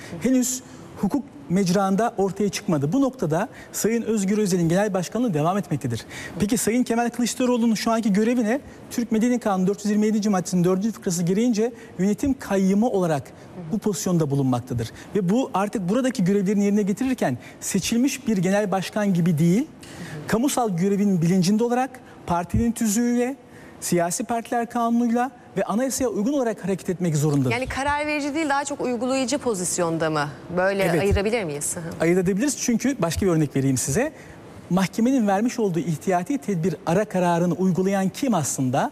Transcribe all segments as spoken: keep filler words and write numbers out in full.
Henüz hukuk mecranda ortaya çıkmadı. Bu noktada Sayın Özgür Özel'in genel başkanlığı devam etmektedir. Peki Sayın Kemal Kılıçdaroğlu'nun şu anki görevi ne? Türk Medeni Kanunu dört yüz yirmi yedinci maddesinin dördüncü fıkrası gereğince yönetim kayyımı olarak bu pozisyonda bulunmaktadır. Ve bu artık buradaki görevlerini yerine getirirken seçilmiş bir genel başkan gibi değil, kamusal görevin bilincinde olarak partinin tüzüğüyle, siyasi partiler kanunuyla ve anayasaya uygun olarak hareket etmek zorundadır. Yani karar verici değil, daha çok uygulayıcı pozisyonda mı? Böyle evet, ayırabilir miyiz? Ayırt edebiliriz çünkü başka bir örnek vereyim size. Mahkemenin vermiş olduğu ihtiyati tedbir ara kararını uygulayan kim aslında?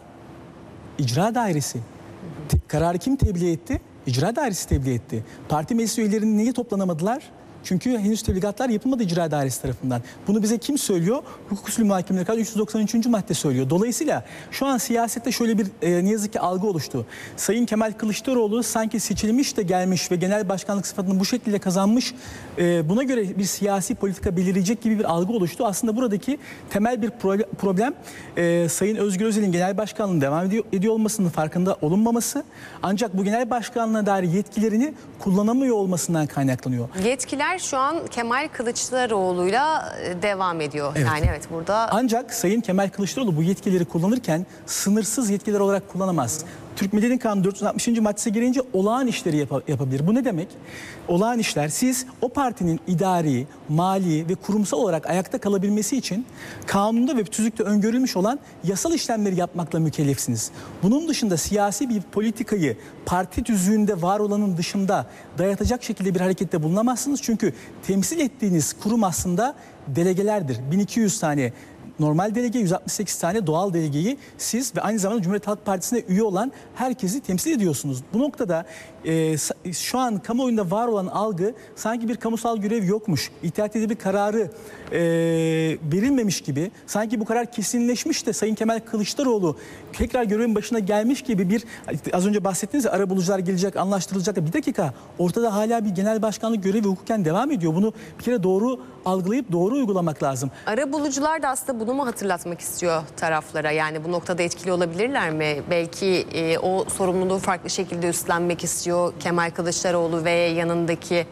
İcra dairesi. Te kararı kim tebliğ etti? İcra dairesi tebliğ etti. Parti meclis üyelerinin niye toplanamadılar? Çünkü henüz tebligatlar yapılmadı icra dairesi tarafından. Bunu bize kim söylüyor? Hukuk usulü muhakemeleri kanunu üç yüz doksan üçüncü madde söylüyor. Dolayısıyla şu an siyasette şöyle bir e, ne yazık ki algı oluştu. Sayın Kemal Kılıçdaroğlu sanki seçilmiş de gelmiş ve genel başkanlık sıfatını bu şekilde kazanmış. E, buna göre bir siyasi politika belirleyecek gibi bir algı oluştu. Aslında buradaki temel bir problem e, Sayın Özgür Özel'in genel başkanlığının devam ediyor, ediyor olmasının farkında olunmaması. Ancak bu genel başkanlığına dair yetkilerini kullanamıyor olmasından kaynaklanıyor. Yetkiler şu an Kemal Kılıçdaroğlu'yla devam ediyor. Evet. Yani evet burada. Ancak Sayın Kemal Kılıçdaroğlu bu yetkileri kullanırken sınırsız yetkiler olarak kullanamaz. Türk Medeni Kanunu dört yüz altmışıncı maddesi gereğince olağan işleri yap yapabilir. Bu ne demek? Olağan işler, siz o partinin idari, mali ve kurumsal olarak ayakta kalabilmesi için kanunda ve tüzükte öngörülmüş olan yasal işlemleri yapmakla mükellefsiniz. Bunun dışında siyasi bir politikayı parti tüzüğünde var olanın dışında dayatacak şekilde bir harekette bulunamazsınız. Çünkü temsil ettiğiniz kurum aslında delegelerdir. bin iki yüz tane normal delege, yüz altmış sekiz tane doğal delegeyi siz ve aynı zamanda Cumhuriyet Halk Partisi'ne üye olan herkesi temsil ediyorsunuz. Bu noktada e, şu an kamuoyunda var olan algı sanki bir kamusal görev yokmuş, İttihat Edibi kararı e, verilmemiş gibi, sanki bu karar kesinleşmiş de Sayın Kemal Kılıçdaroğlu tekrar görevin başına gelmiş gibi bir, az önce bahsettiniz ya, arabulucular gelecek, anlaştırılacak. Bir dakika, ortada hala bir genel başkanlık görevi hukuken devam ediyor. Bunu bir kere doğru algılayıp doğru uygulamak lazım. Arabulucular da aslında bunu mu hatırlatmak istiyor taraflara? Yani bu noktada etkili olabilirler mi? Belki e, o sorumluluğu farklı şekilde üstlenmek istiyor Kemal Kılıçdaroğlu ve yanındaki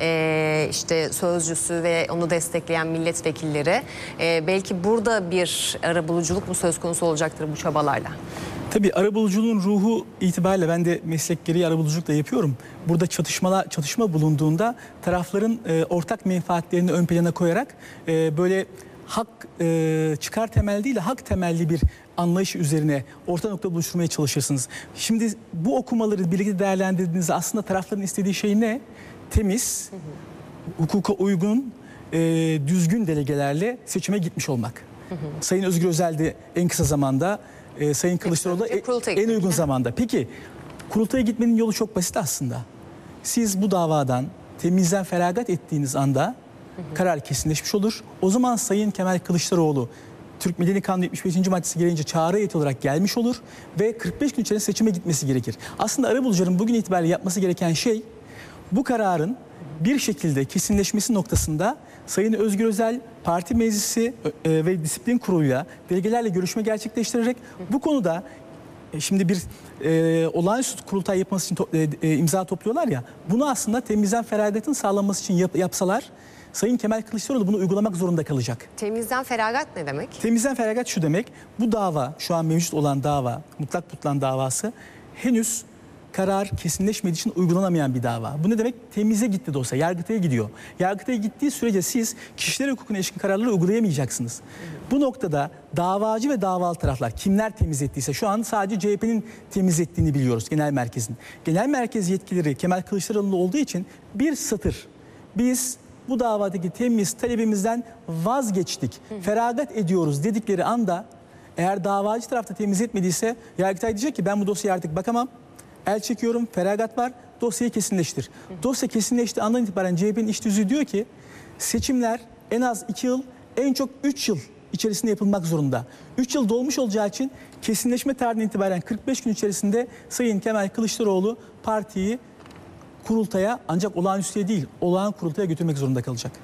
e, işte sözcüsü ve onu destekleyen milletvekilleri. E, belki burada bir arabuluculuk mu söz konusu olacaktır bu çabalarla? Tabii arabuluculuğun ruhu itibariyle ben de meslek gereği arabuluculuk da yapıyorum. Burada çatışmalar, çatışma bulunduğunda tarafların e, ortak menfaatlerini ön plana koyarak e, böyle hak e, çıkar temelli değil de hak temelli bir anlayış üzerine orta nokta buluşturmaya çalışırsınız. Şimdi bu okumaları birlikte değerlendirdiğinizde aslında tarafların istediği şey ne? Temiz, hı hı. hukuka uygun, e, düzgün delegelerle seçime gitmiş olmak. Hı hı. Sayın Özgür Özel de en kısa zamanda, e, Sayın Kılıçdaroğlu da en uygun zamanda. Peki kurultaya gitmenin yolu çok basit aslında. Siz bu davadan temizden feragat ettiğiniz anda hı hı. karar kesinleşmiş olur. O zaman Sayın Kemal Kılıçdaroğlu Türk Medeni Kanunu yetmiş beşinci maddesi gereğince çağrı heyeti olarak gelmiş olur ve kırk beş gün içerisinde seçime gitmesi gerekir. Aslında arabulucuların bugün itibariyle yapması gereken şey bu kararın bir şekilde kesinleşmesi noktasında Sayın Özgür Özel parti meclisi e, ve disiplin kuruluyla delegelerle görüşme gerçekleştirerek bu konuda e, şimdi bir e, olağanüstü kurultay yapması için to, e, e, imza topluyorlar ya, bunu aslında temizden feragatın sağlanması için yap, yapsalar Sayın Kemal Kılıçdaroğlu bunu uygulamak zorunda kalacak. Temizden feragat ne demek? Temizden feragat şu demek: bu dava, şu an mevcut olan dava, mutlak tutulan davası henüz karar kesinleşmediği için uygulanamayan bir dava. Bu ne demek? Temize gitti dosya, Yargıtay'a gidiyor. Yargıtay'a gittiği sürece siz kişiler hukukuna ilişkin kararları uygulayamayacaksınız. Bu noktada davacı ve davalı taraflar kimler temiz ettiyse, şu an sadece C H P'nin temiz ettiğini biliyoruz, genel merkezin. Genel merkez yetkileri Kemal Kılıçdaroğlu'nda olduğu için bir satır, biz bu davadaki temiz talebimizden vazgeçtik, feragat ediyoruz dedikleri anda, eğer davacı tarafta temiz etmediyse Yargıtay diyecek ki ben bu dosyaya artık bakamam, el çekiyorum, feragat var, dosyayı kesinleştir. Dosya kesinleştiği andan itibaren C H P'nin iş tüzüğü diyor ki seçimler en az iki yıl, en çok üç yıl içerisinde yapılmak zorunda. üç yıl dolmuş olacağı için kesinleşme tarihinden itibaren kırk beş gün içerisinde Sayın Kemal Kılıçdaroğlu partiyi kurultaya, ancak olağanüstüye değil, olağan kurultaya götürmek zorunda kalacak.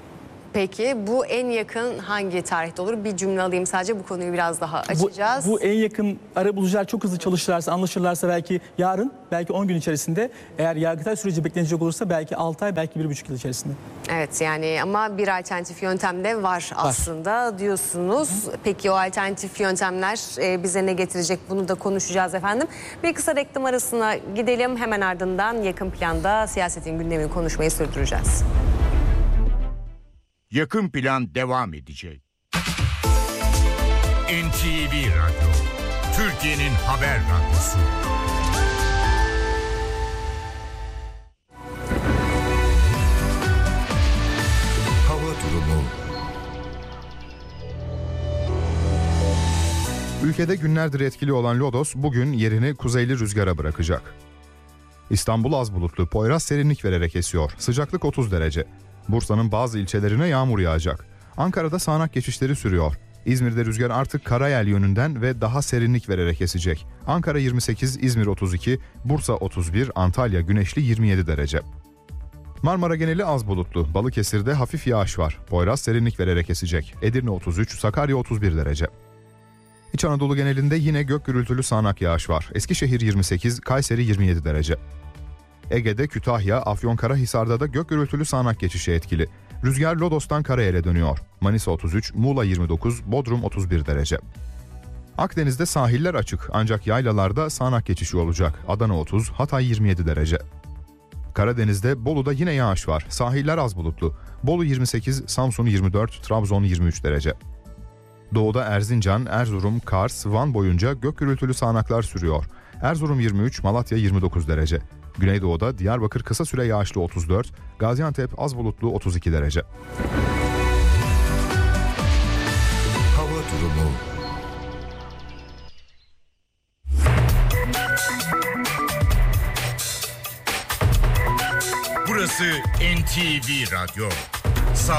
Peki bu en yakın hangi tarihte olur? Bir cümle alayım sadece, bu konuyu biraz daha açacağız. Bu, bu en yakın arabulucular çok hızlı çalışırlarsa, anlaşırlarsa belki yarın, belki on gün içerisinde. Eğer yargıtay süreci beklenecek olursa belki altı ay, belki bir buçuk yıl içerisinde. Evet, yani ama bir alternatif yöntem de var aslında diyorsunuz. Peki o alternatif yöntemler e, bize ne getirecek, bunu da konuşacağız efendim. Bir kısa reklam arasına gidelim, hemen ardından yakın planda siyasetin gündemini konuşmayı sürdüreceğiz. Yakın plan devam edecek. N T V Radyo, Türkiye'nin haber radyosu. Hava durumu. Ülkede günlerdir etkili olan lodos bugün yerini kuzeyli rüzgara bırakacak. İstanbul az bulutlu, Poyraz serinlik vererek esiyor. Sıcaklık otuz derece. Bursa'nın bazı ilçelerine yağmur yağacak. Ankara'da sağanak geçişleri sürüyor. İzmir'de rüzgar artık karayel yönünden ve daha serinlik vererek esecek. Ankara yirmi sekiz, İzmir otuz iki, Bursa otuz bir, Antalya güneşli yirmi yedi derece. Marmara geneli az bulutlu. Balıkesir'de hafif yağış var. Poyraz serinlik vererek esecek. Edirne otuz üç, Sakarya otuz bir derece. İç Anadolu genelinde yine gök gürültülü sağanak yağış var. Eskişehir yirmi sekiz, Kayseri yirmi yedi derece. Ege'de Kütahya, Afyonkarahisar'da da gök gürültülü sağanak geçişi etkili. Rüzgar Lodos'tan Karayel'e dönüyor. Manisa otuz üç, Muğla yirmi dokuz, Bodrum otuz bir derece. Akdeniz'de sahiller açık ancak yaylalarda sağanak geçişi olacak. Adana otuz, Hatay yirmi yedi derece. Karadeniz'de Bolu'da yine yağış var. Sahiller az bulutlu. Bolu yirmi sekiz, Samsun yirmi dört, Trabzon yirmi üç derece. Doğuda Erzincan, Erzurum, Kars, Van boyunca gök gürültülü sağanaklar sürüyor. Erzurum yirmi üç, Malatya yirmi dokuz derece. Güneydoğu'da Diyarbakır kısa süre yağışlı otuz dört, Gaziantep az bulutlu otuz iki derece. Hava durumu. Burası N T V Radyo.